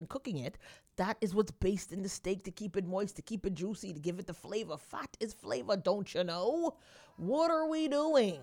cooking it, that is what's based in the steak to keep it moist, to keep it juicy, to give it the flavor. Fat is flavor, don't you know? What are we doing?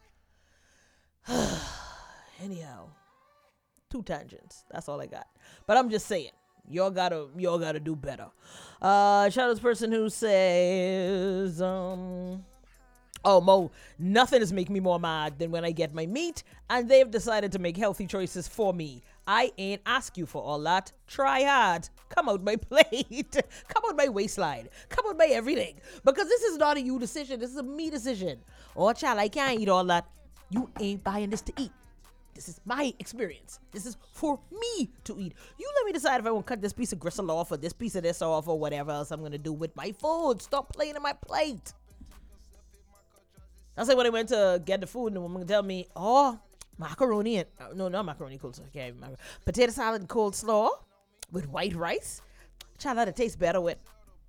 Anyhow, 2 tangents. That's all I got. But I'm just saying, y'all gotta do better. Shout out to this person who says, oh, Mo, nothing is making me more mad than when I get my meat and they've decided to make healthy choices for me. I ain't ask you for all that. Try hard. Come out my plate. Come out my waistline. Come out my everything. Because this is not a you decision. This is a me decision. Oh, child, I can't eat all that. You ain't buying this to eat. This is my experience. This is for me to eat. You let me decide if I want to cut this piece of gristle off or this piece of this off or whatever else I'm going to do with my food. Stop playing in my plate. That's like when I went to get the food and the woman tell me, oh, macaroni and, no, not macaroni, coleslaw. Okay, potato salad and coleslaw with white rice. Child, that tastes better with.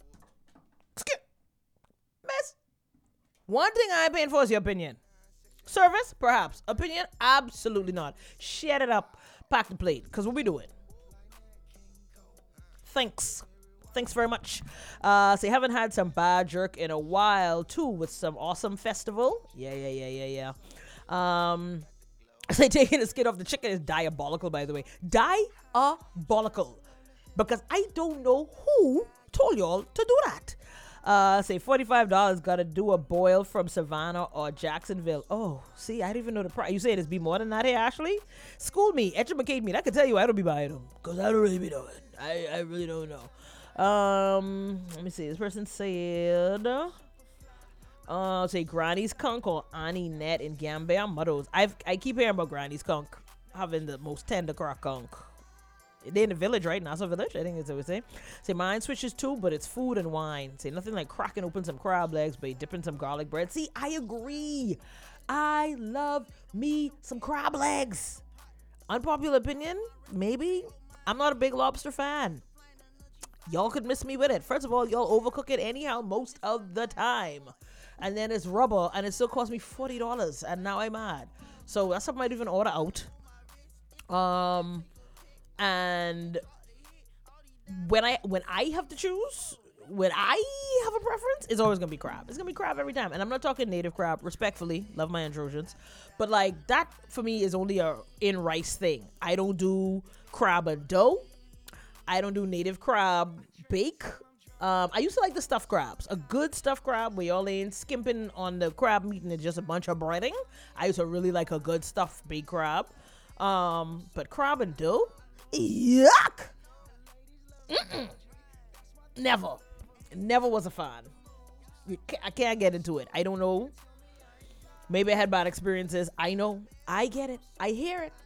Miss, one thing I ain't paying for is your opinion. Service, perhaps. Opinion, absolutely not. Shut it up. Pack the plate, because what we doing? Thanks very much. So you haven't had some bad jerk in a while too, with some awesome festival. Yeah. Say taking the skin off the chicken is diabolical, by the way. Diabolical. Because I don't know who told y'all to do that. Say $45 gotta do a boil from Savannah or Jacksonville. Oh, see, I didn't even know the price. You say it's be more than that here, Ashley? School me, educate me. I can tell you I don't be buying them. Because I don't really be knowing. I really don't know. Let me see. This person said, say Granny's Conch or Annie Net in Gambia Muddles. I keep hearing about Granny's Conch having the most tender crack conch. They're in the village, right? Nassau Village, I think that's what we say. Say mine switches too, but it's food and wine. Say nothing like cracking open some crab legs, but dipping some garlic bread. See, I agree. I love me some crab legs. Unpopular opinion, maybe. I'm not a big lobster fan. Y'all could miss me with it. First of all, y'all overcook it anyhow most of the time. And then it's rubber, and it still cost me $40, and now I'm mad. So that's something I might even order out. And when I have to choose, when I have a preference, it's always gonna be crab. It's gonna be crab every time. And I'm not talking native crab, respectfully. Love my Androsians. But like that for me is only a in rice thing. I don't do crab and dough. I don't do native crab bake. I used to like the stuffed crabs. A good stuffed crab where y'all ain't skimping on the crab meat and it's just a bunch of breading. I used to really like a good stuffed baked crab. But crab and dough? Yuck! Never was a fan. I can't get into it. I don't know. Maybe I had bad experiences. I know. I get it. I hear it.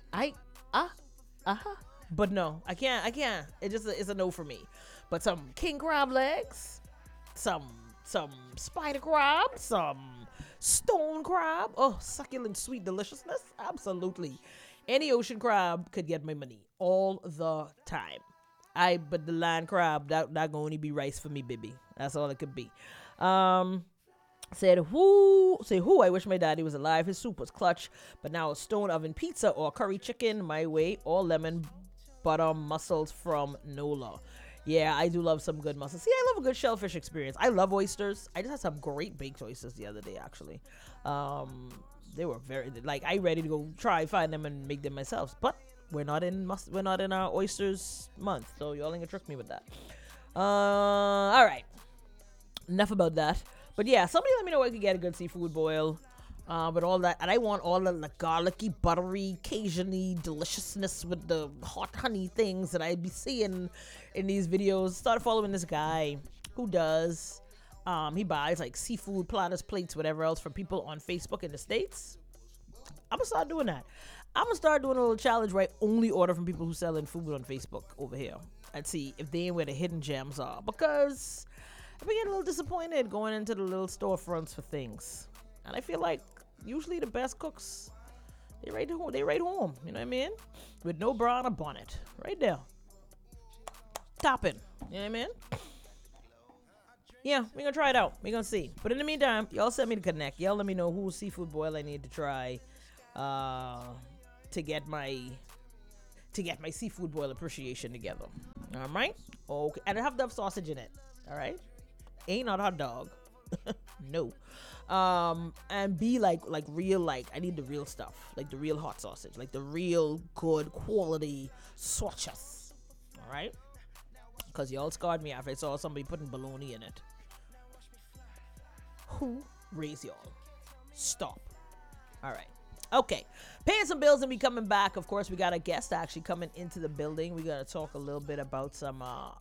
But no, I can't. It's a no for me. But some king crab legs, some spider crab, some stone crab. Oh, succulent, sweet deliciousness. Absolutely. Any ocean crab could get my money all the time. But the land crab, that gonna only be rice for me, baby. That's all it could be. Said who? I wish my daddy was alive. His soup was clutch, but now a stone oven pizza or curry chicken my way, or lemon butter mussels from Nola. Yeah, I do love some good mussels. See, I love a good shellfish experience. I love oysters. I just had some great baked oysters the other day, actually. They were very I ready to go find them and make them myself. But we're not in our oysters month, so y'all ain't gonna trick me with that. All right, enough about that. But yeah, somebody let me know where I could get a good seafood boil. With all that, and I want all the garlicky, buttery, Cajun-y deliciousness with the hot honey things that I be seeing in these videos. Started following this guy who does. He buys like seafood platters, plates, whatever else from people on Facebook in the States. I'm gonna start doing that. I'm gonna start doing a little challenge where I only order from people who sell in food on Facebook over here and see if they ain't where the hidden gems are. Because I've been getting a little disappointed going into the little storefronts for things, and I feel like usually the best cooks, they right home. You know what I mean? With no bra and a bonnet, right there, topping. You know what I mean? Yeah, we're gonna try it out. We're gonna see. But in the meantime, y'all send me to connect. Y'all let me know whose seafood boil I need to try to get my seafood boil appreciation together. All right. Okay. And it have to have sausage in it. All right. Ain't not hot dog. No. And be like real, like I need the real stuff, like the real hot sausage, like the real good quality sausages. All right. Because y'all scarred me after I saw somebody putting bologna in it. Who raised y'all? Stop. All right. Okay. Paying some bills and we coming back. Of course, we got a guest actually coming into the building. We got to talk a little bit about some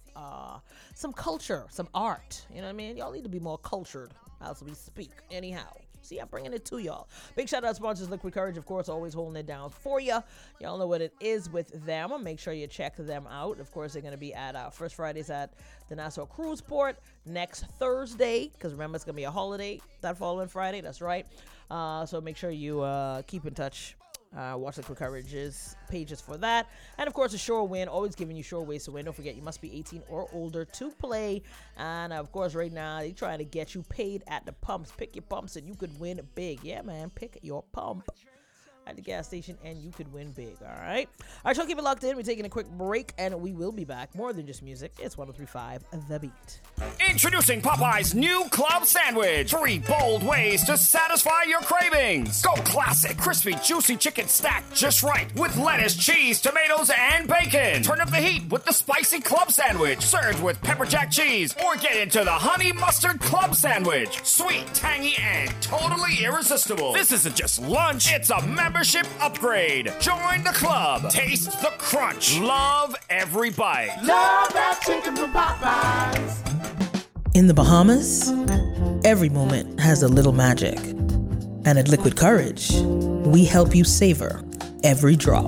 culture, some art. You know what I mean? Y'all need to be more cultured as we speak. Anyhow. See, I'm bringing it to y'all. Big shout out to sponsors Liquid Courage, of course, always holding it down for you. Y'all know what it is with them. Make sure you check them out. Of course, they're going to be at First Fridays at the Nassau Cruise Port next Thursday, because remember, it's going to be a holiday that following Friday. That's right. So make sure you keep in touch. Watch Liquid Courage's pages for that. And of course, a Sure Win, always giving you sure ways to win. Don't forget, you must be 18 or older to play. And of course, right now, they're trying to get you paid at the pumps. Pick your pumps and you could win big. Yeah, man, pick your pump at the gas station and you could win big. All right. All right, so keep it locked in. We're taking a quick break and we will be back. More than just music. It's 103.5 The Beat. Introducing Popeye's new club sandwich. 3 bold ways to satisfy your cravings. Go classic, crispy, juicy chicken stacked just right with lettuce, cheese, tomatoes, and bacon. Turn up the heat with the spicy club sandwich, served with pepper jack cheese, or get into the honey mustard club sandwich. Sweet, tangy, and totally irresistible. This isn't just lunch, it's a membership upgrade. Join the club. Taste the crunch. Love every bite. Love that chicken from Popeyes. In the Bahamas, every moment has a little magic. And at Liquid Courage, we help you savor every drop.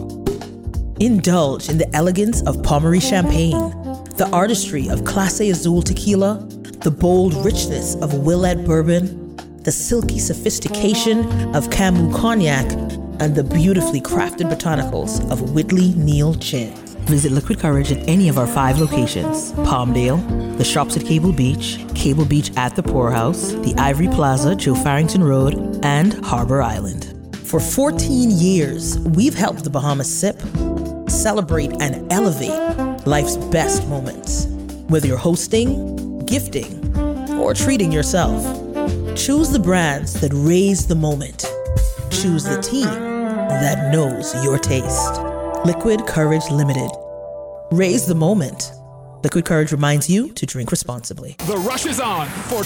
Indulge in the elegance of Pommery Champagne, the artistry of Clase Azul Tequila, the bold richness of Willett Bourbon, the silky sophistication of Camus Cognac, and the beautifully crafted botanicals of Whitley Neal Gin. Visit Liquid Courage at any of our 5 locations: Palmdale, the shops at Cable Beach at the Poorhouse, the Ivory Plaza, Joe Farrington Road, and Harbor Island. For 14 years, we've helped the Bahamas sip, celebrate, and elevate life's best moments. Whether you're hosting, gifting, or treating yourself, choose the brands that raise the moment. Choose the team that knows your taste. Liquid Courage Limited. Raise the moment. Liquid Courage reminds you to drink responsibly. The rush is on for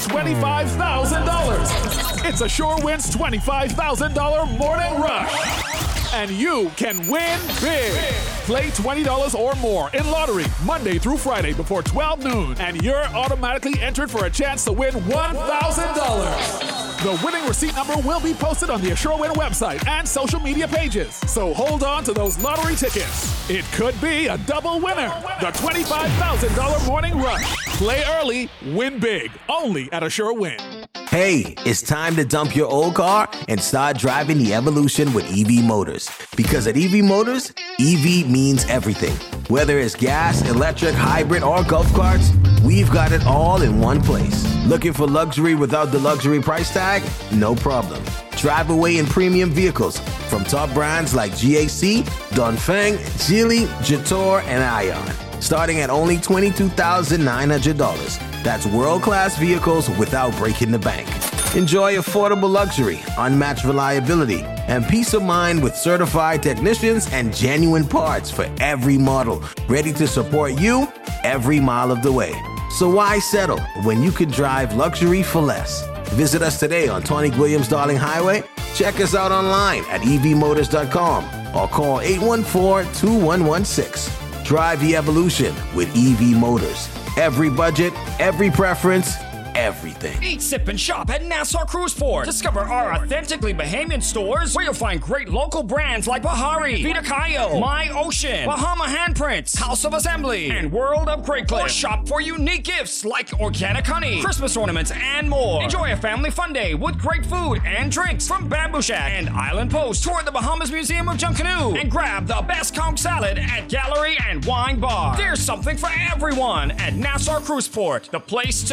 $25,000. It's a Sure Wins $25,000 morning rush. And you can win big. Play $20 or more in lottery Monday through Friday before 12 noon, and you're automatically entered for a chance to win $1,000. The winning receipt number will be posted on the Assure Win website and social media pages. So hold on to those lottery tickets. It could be a double winner. The $25,000 morning rush. Play early, win big. Only at Assure Win. Hey, it's time to dump your old car and start driving the evolution with EV Motors. Because at EV Motors, EV means everything. Whether it's gas, electric, hybrid, or golf carts, we've got it all in one place. Looking for luxury without the luxury price tag? No problem. Drive away in premium vehicles from top brands like GAC, Dongfeng, Geely, Jetour, and Ion. Starting at only $22,900. That's world-class vehicles without breaking the bank. Enjoy affordable luxury, unmatched reliability, and peace of mind with certified technicians and genuine parts for every model, ready to support you every mile of the way. So why settle when you can drive luxury for less? Visit us today on Tony Williams Darling Highway. Check us out online at evmotors.com or call 814-2116. Drive the evolution with EV Motors. Every budget, every preference, everything. Eat, sip, and shop at Nassau Cruise Port. Discover our authentically Bahamian stores where you'll find great local brands like Bahari, Vita Cayo, My Ocean, Bahama Handprints, House of Assembly, and World of Great Clip. Or shop for unique gifts like organic honey, Christmas ornaments, and more. Enjoy a family fun day with great food and drinks from Bamboo Shack and Island Post. Tour the Bahamas Museum of Junkanoo and grab the best conch salad at Gallery and Wine Bar. There's something for everyone at Nassau Cruise Port, the place to